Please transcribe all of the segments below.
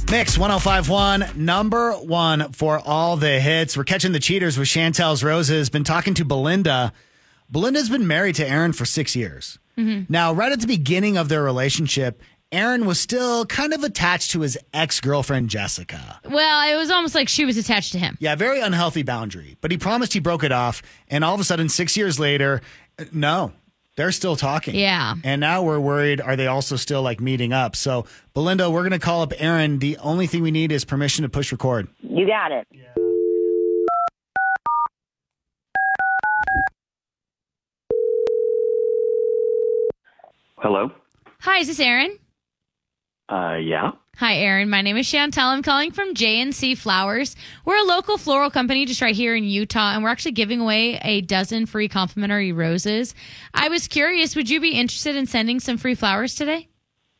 Mix 1051, number one for all the hits. We're catching the cheaters with Chantel's Roses. Been talking to Belinda. Belinda's been married to Aaron for 6 years. Now, right at the beginning of their relationship, Aaron was still kind of attached to his ex-girlfriend, Jessica. Well, it was almost like she was attached to him. Yeah, very unhealthy boundary. But he promised he broke it off. And all of a sudden, 6 years later, no, they're still talking. Yeah. And now we're worried, are they also still like meeting up? So, Belinda, we're going to call up Aaron. The only thing we need is permission to push record. You got it. Hello? Hi, is this Aaron? Yeah. Hi, Aaron. My name is Chantel. I'm calling from J&C Flowers. We're a local floral company just right here in Utah, and we're actually giving away a dozen free complimentary roses. I was curious, would you be interested in sending some free flowers today?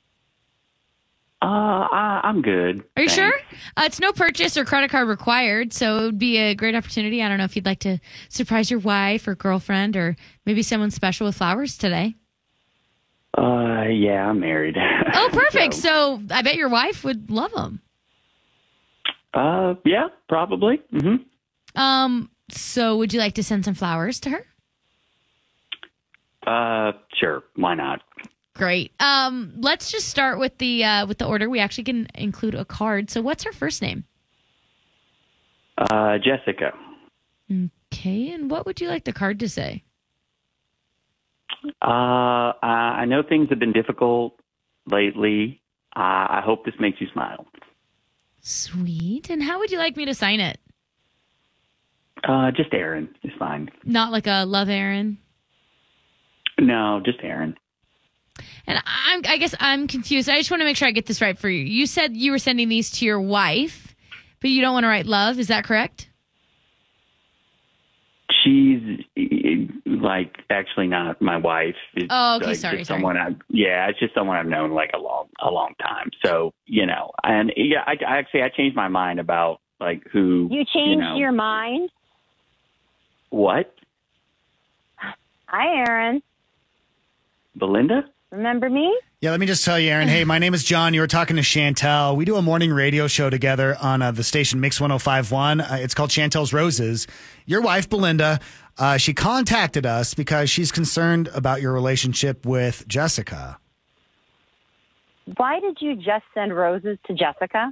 I'm good. Are you Thanks. sure? It's no purchase or credit card required, so it would be a great opportunity. I don't know if you'd like to surprise your wife or girlfriend or maybe someone special with flowers today. Yeah, I'm married. Oh, perfect. So I bet your wife would love them. Yeah, probably. Mm-hmm. So would you like to send some flowers to her? Sure. Why not? Great. Let's just start with the order. We actually can include a card. So what's her first name? Jessica. Okay. And what would you like the card to say? I know things have been difficult lately. I hope this makes you smile. Sweet. And how would you like me to sign it? Just Aaron is fine. Not like a love Aaron? No, just Aaron. And I guess I'm confused. I just want to make sure I get this right for you. You said you were sending these to your wife, but you don't want to write love. Is that correct? She's like actually not my wife. It's, Oh, okay. like, Sorry. just someone it's just someone I've known like a long time. So, and yeah, I changed my mind about like who. You changed your mind? What? Hi, Aaron. Belinda? Remember me? Yeah, let me just tell you, Aaron. Hey, my name is John. You were talking to Chantel. We do a morning radio show together on the station Mix 1051. It's called Chantel's Roses. Your wife, Belinda, she contacted us because she's concerned about your relationship with Jessica. Why did you just send roses to Jessica?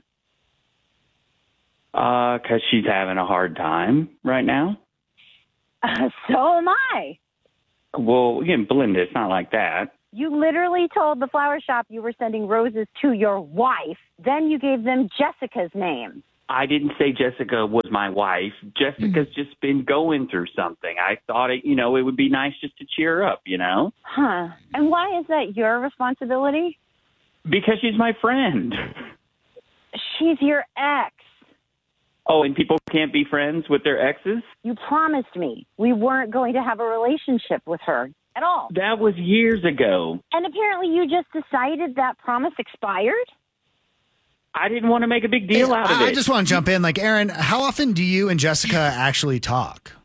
'Cause she's having a hard time right now. So am I. Well, again, Belinda, it's not like that. You literally told the flower shop you were sending roses to your wife. Then you gave them Jessica's name. I didn't say Jessica was my wife. Jessica's just been going through something. I thought it would be nice just to cheer her up, Huh. And why is that your responsibility? Because she's my friend. She's your ex. Oh, and people can't be friends with their exes? You promised me we weren't going to have a relationship with her at all. That was years ago. And apparently you just decided that promise expired? I didn't want to make a big deal out of it. I just want to jump in. Like, Aaron, how often do you and Jessica actually talk?